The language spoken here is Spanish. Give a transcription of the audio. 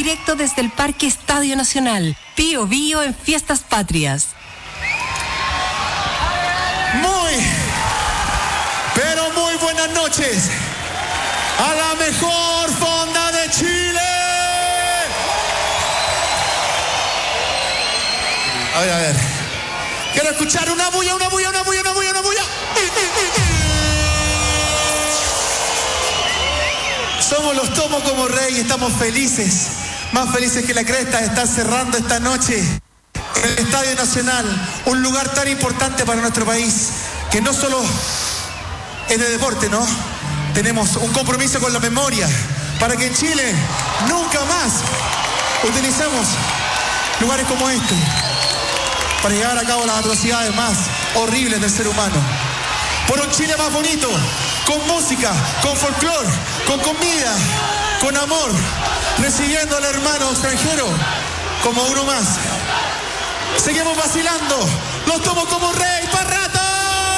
directo desde el Parque Estadio Nacional. Pío Bío en Fiestas Patrias. Pero muy buenas noches a la mejor fonda de Chile. A ver. Quiero escuchar una bulla. Somos los Tomo como Rey y estamos felices, más felices que la cresta de estar cerrando esta noche en el Estadio Nacional, un lugar tan importante para nuestro país, que no solo es de deporte, ¿no? Tenemos un compromiso con la memoria, para que en Chile nunca más utilicemos lugares como este, para llevar a cabo las atrocidades más horribles del ser humano. Por un Chile más bonito, con música, con folclore, con comida, con amor, recibiendo al hermano extranjero como uno más. Seguimos vacilando, los Tomo como Rey.